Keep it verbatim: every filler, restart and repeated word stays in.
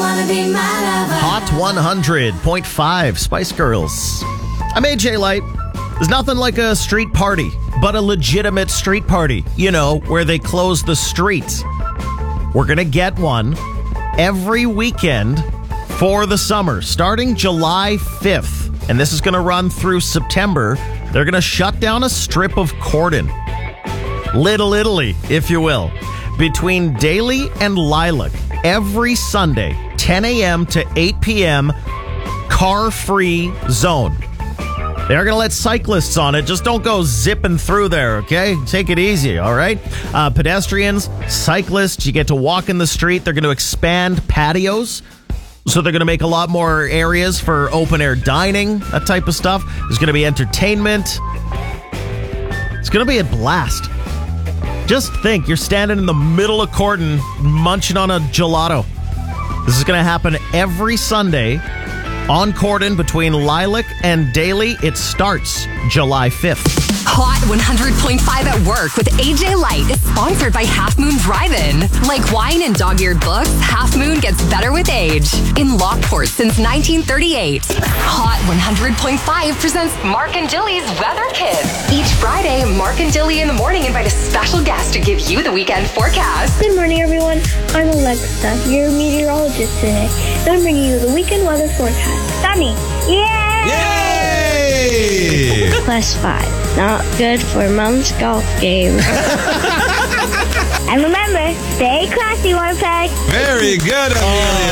wanna be my lover? Hot one hundred point five Spice Girls. I'm A J Light. There's nothing like a street party, but a legitimate street party. You know, where they close the streets. We're going to get one every weekend for the summer, starting July fifth. And this is going to run through September. They're going to shut down a strip of cordon. Little Italy, if you will. Between Daly and Lilac, every Sunday, ten a.m. to eight p.m., car-free zone. They're going to let cyclists on it. Just don't go zipping through there, okay? Take it easy, all right? Uh, pedestrians, cyclists, you get to walk in the street. They're going to expand patios. So they're going to make a lot more areas for open-air dining, that type of stuff. There's going to be entertainment. It's going to be a blast. Just think, you're standing in the middle of Cordon munching on a gelato. This is going to happen every Sunday on Cordon between Lilac and Daly. It starts July fifth. Hot one hundred point five at Work with A J Light is sponsored by Half Moon Drive-In. Like wine and dog-eared books, Half Moon gets better with age. In Lockport since nineteen thirty-eight. Hot one hundred point five presents Mark and Dilly's Weather Kids. Each Friday, Mark and Dilly in the morning invite a special guest to give you the weekend forecast. Good morning, everyone. I'm Alexa, your meteorologist today. And I'm bringing you the weekend weather forecast. Sunny. Yay! Yay! Plus five. Not good for Mom's golf game. And remember, stay classy, Winnipeg. Very good, Amelia.